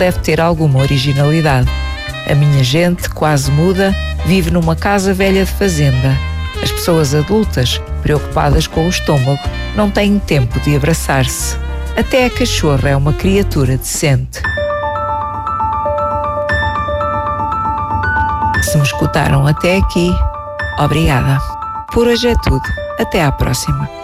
deve ter alguma originalidade. A minha gente, quase muda, vive numa casa velha de fazenda. As pessoas adultas, preocupadas com o estômago, não têm tempo de abraçar-se. Até a cachorra é uma criatura decente. Se me escutaram até aqui, obrigada. Por hoje é tudo. Até à próxima.